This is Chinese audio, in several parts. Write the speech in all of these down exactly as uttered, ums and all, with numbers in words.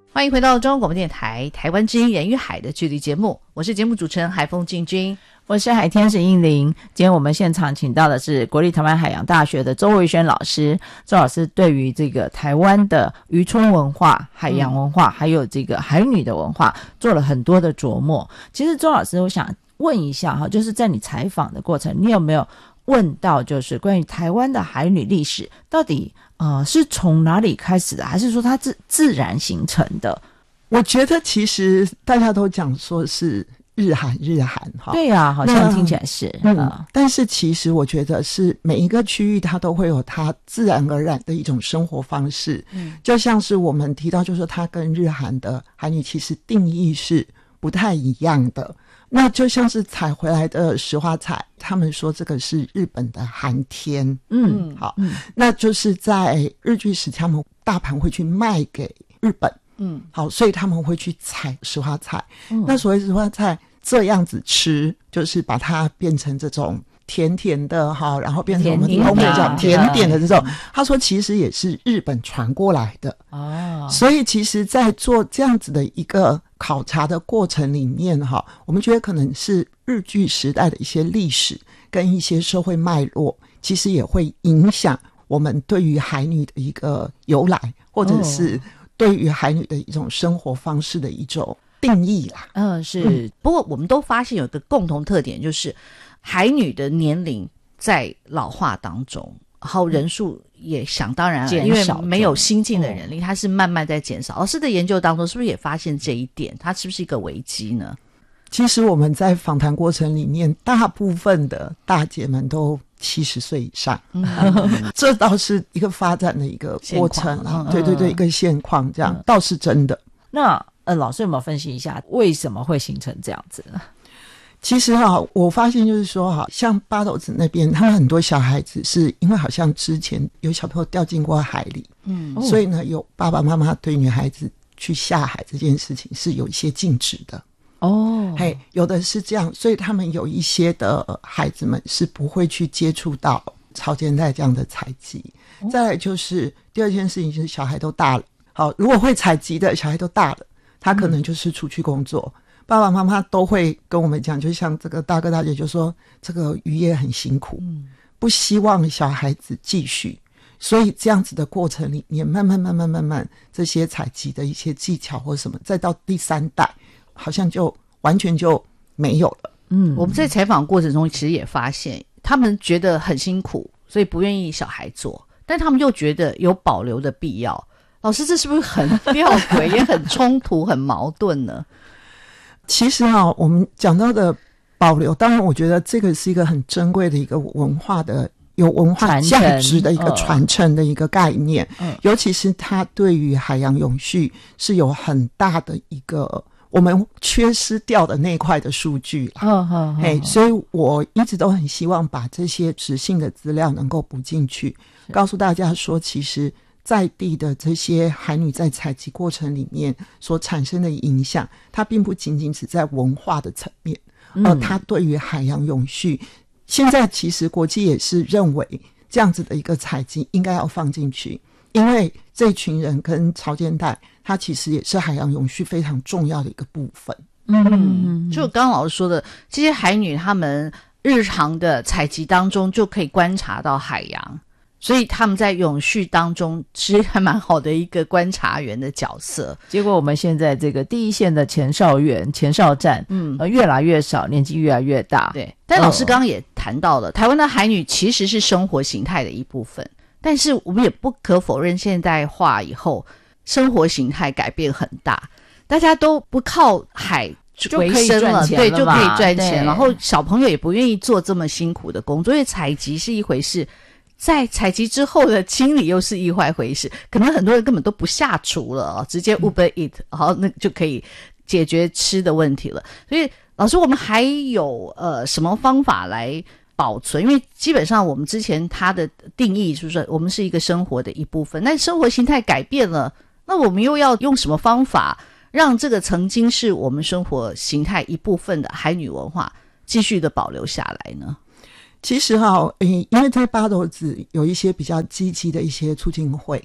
欢迎回到中央广播电台台湾之音人与海的距离节目，我是节目主持人海风静君， 我是海天使英灵。今天我们现场请到的是国立台湾海洋大学的周维轩老师。周老师对于这个台湾的渔村文化、海洋文化、嗯、还有这个海女的文化做了很多的琢磨。其实周老师我想问一下哈，就是在你采访的过程，你有没有问到就是关于台湾的海女历史到底呃是从哪里开始的，还是说它自自然形成的？ 我觉得其实大家都讲说是日韩日韩哈， 对啊，好像听起来是嗯、呃，但是其实我觉得是每一个区域它都会有它自然而然的一种生活方式，嗯，就像是我们提到就是说它跟日韩的海女其实定义是不太一样的。那就像是采回来的石花菜，他们说这个是日本的寒天，嗯，好，嗯，那就是在日据时期他们大盘会去卖给日本，嗯，好，所以他们会去采石花菜，嗯，那所谓石花菜这样子吃，就是把它变成这种甜甜的哈，然后变成我们通常讲甜点的这种，他说其实也是日本传过来的哦，所以其实在做这样子的一个考察的过程里面哈，我们觉得可能是日据时代的一些历史跟一些社会脉络，其实也会影响我们对于海女的一个由来，或者是对于海女的一种生活方式的一种定义啦。 嗯，是、嗯、不过我们都发现有个共同特点，就是海女的年龄在老化当中，然后人数也想当然了，因为没有新进的人力，它是慢慢在减少。老师的研究当中是不是也发现这一点？它是不是一个危机呢？ 其实我们在访谈过程里面，大部分的大姐们都七十岁以上，嗯、这倒是一个发展的一个过程啊，对对对，一个现况，这样、嗯、倒是真的。 那呃，老师有没有分析一下为什么会形成这样子呢？ 其实哈，我发现就是说哈，像八斗子那边，他们很多小孩子是因为好像之前有小朋友掉进过海里，嗯，所以呢，有爸爸妈妈对女孩子去下海这件事情是有一些禁止的。哦，嘿，有的是这样，所以他们有一些的孩子们是不会去接触到潮间带这样的采集。哦、再来就是第二件事情，就是小孩都大了，好，如果会采集的小孩都大了，他可能就是出去工作。嗯，爸爸妈妈都会跟我们讲，就像这个大哥大姐就说这个渔业很辛苦，嗯，不希望小孩子继续，所以这样子的过程里面慢慢慢慢慢慢这些采集的一些技巧或什么，再到第三代好像就完全就没有了。 嗯，我们在采访过程中其实也发现他们觉得很辛苦，所以不愿意小孩做，但他们又觉得有保留的必要。老师，这是不是很吊诡也很冲突很矛盾呢？ 其实啊，我们讲到的保留，当然我觉得这个是一个很珍贵的一个文化的有文化价值的一个传承的一个概念，嗯，尤其是它对于海洋永续是有很大的一个我们缺失掉的那一块的数据啦。嗯嗯嗯，所以我一直都很希望把这些质性的资料能够补进去，告诉大家说其实在地的这些海女在采集过程里面所产生的影响，它并不仅仅只在文化的层面，而、呃、它对于海洋永续，现在其实国际也是认为这样子的一个采集应该要放进去，因为这群人跟潮间带，它其实也是海洋永续非常重要的一个部分。 嗯，就刚刚老师说的，这些海女她们日常的采集当中就可以观察到海洋。所以他们在永续当中其实还蛮好的一个观察员的角色。 结果我们现在这个第一线的前哨员前哨站嗯、呃，越来越少，年纪越来越大。 对，但老师刚刚也谈到了、哦、台湾的海女其实是生活形态的一部分，但是我们也不可否认现代化以后生活形态改变很大，大家都不靠海为生了，对，就可以赚钱，然后小朋友也不愿意做这么辛苦的工作，因为采集是一回事，在采集之后的清理又是一回事，可能很多人根本都不下厨了、哦、直接 Uber Eat、嗯、然后那就可以解决吃的问题了。所以老师，我们还有呃什么方法来保存？因为基本上我们之前它的定义就是说我们是一个生活的一部分，但生活形态改变了，那我们又要用什么方法让这个曾经是我们生活形态一部分的海女文化继续的保留下来呢？ 其实哈、哦，因为在八斗子有一些比较积极的一些促进会，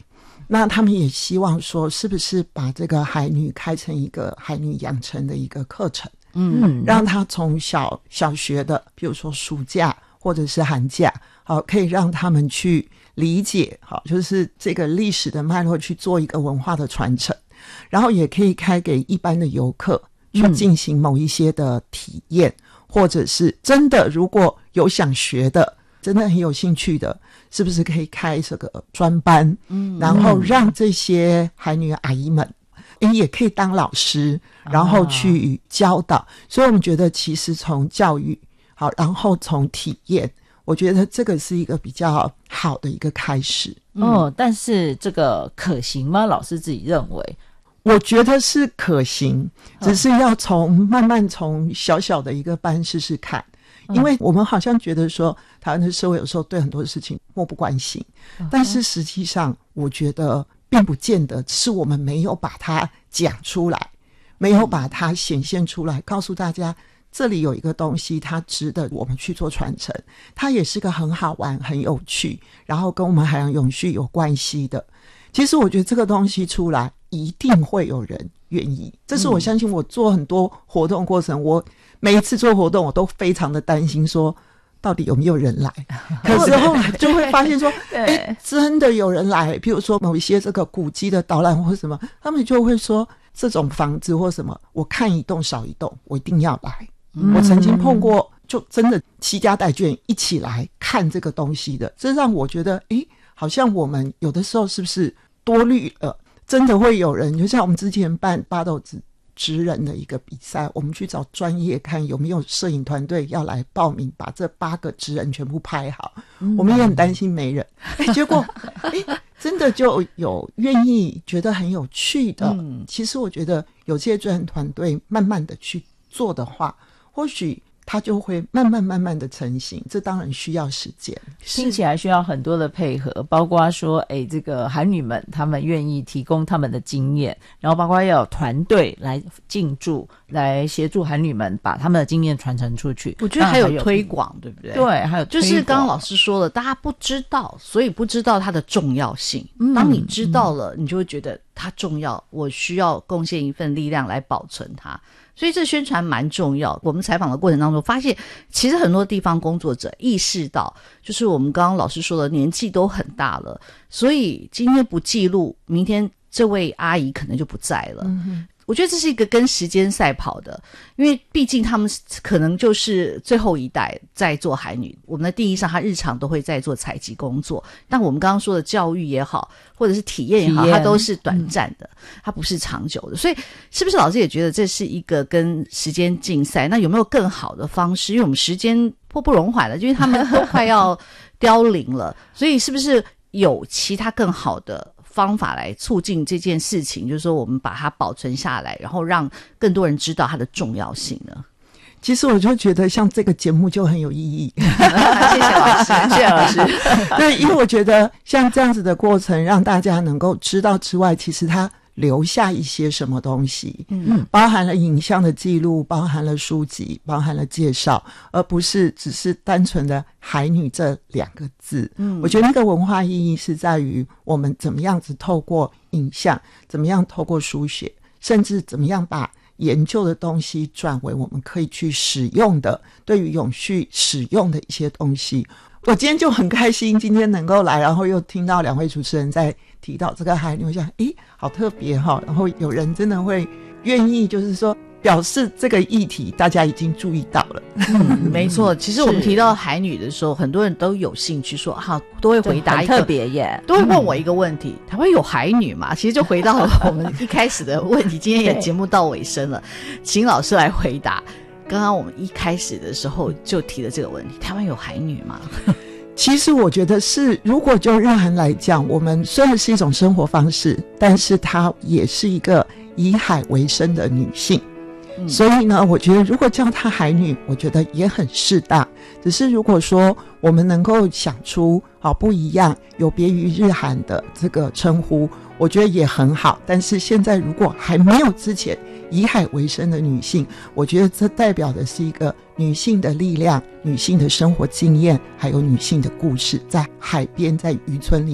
那他们也希望说是不是把这个海女开成一个海女养成的一个课程，嗯，让他从小小学的比如说暑假或者是寒假，好，可以让他们去理解，好，就是这个历史的脉络，去做一个文化的传承，然后也可以开给一般的游客去进行某一些的体验，嗯，或者是真的如果有想学的，真的很有兴趣的，是不是可以开这个专班，嗯，然后让这些海女阿姨们也可以当老师，然后去教导，啊，所以我们觉得其实从教育好，然后从体验，我觉得这个是一个比较好的一个开始。 哦，但是这个可行吗？老师自己认为？ 我觉得是可行，只是要从慢慢从小小的一个班试试看，因为我们好像觉得说台湾的社会有时候对很多事情漠不关心，但是实际上我觉得并不见得是我们没有把它讲出来，没有把它显现出来，告诉大家这里有一个东西它值得我们去做传承，它也是个很好玩很有趣，然后跟我们海洋永续有关系的。其实我觉得这个东西出来一定会有人愿意，这是我相信。我做很多活动过程，我每一次做活动我都非常的担心说到底有没有人来，可是后来就会发现说哎，真的有人来。譬如说某一些这个古迹的导览或什么，他们就会说这种房子或什么我看一栋少一栋我一定要来，嗯，我曾经碰过就真的携家带眷一起来看这个东西的，这让我觉得诶，好像我们有的时候是不是多虑了，真的会有人，就像我们之前办八斗子职人的一个比赛，我们去找专业看有没有摄影团队要来报名，把这八个职人全部拍好，嗯，我们也很担心没人，诶结果诶真的就有愿意觉得很有趣的，嗯，其实我觉得有些专业团队慢慢的去做的话，或许它就会慢慢慢慢的成型，这当然需要时间， 听起来需要很多的配合，包括说哎，这个海女们他们愿意提供他们的经验，然后包括要有团队来进驻，来协助海女们把他们的经验传承出去。 我觉得还有推广，对不对？ 对，还有推广， 就是刚刚老师说了，大家不知道，所以不知道它的重要性，嗯，当你知道了，嗯，你就会觉得它重要，我需要贡献一份力量来保存它，所以这宣传蛮重要。我们采访的过程当中发现，其实很多地方工作者意识到，就是我们刚刚老师说的年纪都很大了，所以今天不记录，明天这位阿姨可能就不在了，嗯，我觉得这是一个跟时间赛跑的，因为毕竟他们可能就是最后一代在做海女，我们的定义上他日常都会在做采集工作，但我们刚刚说的教育也好或者是体验也好，它都是短暂的，嗯，它不是长久的，所以是不是老师也觉得这是一个跟时间竞赛？那有没有更好的方式？因为我们时间迫不容缓了，因为他们都快要凋零了，所以是不是有其他更好的方法来促进这件事情，就是说我们把它保存下来，然后让更多人知道它的重要性呢？ 其实我就觉得像这个节目就很有意义谢谢老师谢谢老师对，因为我觉得像这样子的过程让大家能够知道之外，其实它留下一些什么东西，嗯，包含了影像的记录，包含了书籍，包含了介绍，而不是只是单纯的海女这两个字。嗯，我觉得那个文化意义是在于我们怎么样子透过影像，怎么样透过书写，甚至怎么样把研究的东西转为我们可以去使用的，对于永续使用的一些东西。我今天就很开心今天能够来，然后又听到两位主持人在提到这个海女，我想诶好特别齁，然后有人真的会愿意就是说表示这个议题大家已经注意到了。 嗯，没错，其实我们提到海女的时候很多人都有兴趣说好，都会回答一个特别耶， 都会问我一个问题，台湾有海女吗？其实就回到了我们一开始的问题今天也节目到尾声了，请老师来回答刚刚我们一开始的时候就提了这个问题，台湾有海女吗？ 其实我觉得是，如果就日韩来讲，我们虽然是一种生活方式，但是它也是一个以海为生的女性，嗯，所以呢我觉得如果叫她海女我觉得也很适当，只是如果说我们能够想出好不一样有别于日韩的这个称呼，我觉得也很好。但是现在如果还没有之前以海为生的女性，我觉得这代表的是一个女性的力量，女性的生活经验，还有女性的故事，在海边，在渔村里